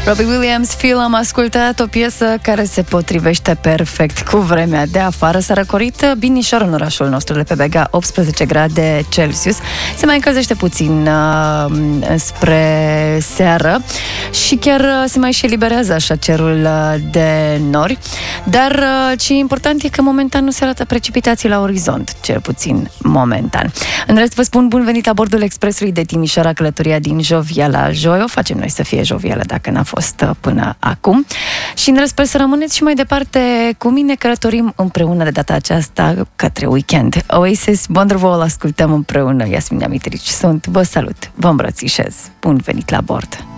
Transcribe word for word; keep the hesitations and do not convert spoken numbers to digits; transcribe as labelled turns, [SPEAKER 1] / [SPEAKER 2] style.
[SPEAKER 1] Robbie Williams, Feel, am ascultat o piesă care se potrivește perfect cu vremea de afară. S-a răcorit binișor în orașul nostru de pe Bega, optsprezece grade Celsius. Se mai încălzește puțin uh, spre seară și chiar uh, se mai și eliberează așa cerul uh, de nori. Dar uh, ce e important e că momentan nu se arată precipitații la orizont, cel puțin momentan. În rest, vă spun bun venit la bordul Expresului de Timișoara, călătoria din Jovia la Joi. O facem noi să fie jovială dacă n-a fost până acum. Și în rest, sper să rămâneți și mai departe cu mine. Călătorim împreună de data aceasta către weekend. Oasis, Wonderwall, ascultăm împreună. Iasmina Mitrici sunt. Vă salut, vă îmbrățișez. Bun venit la bord!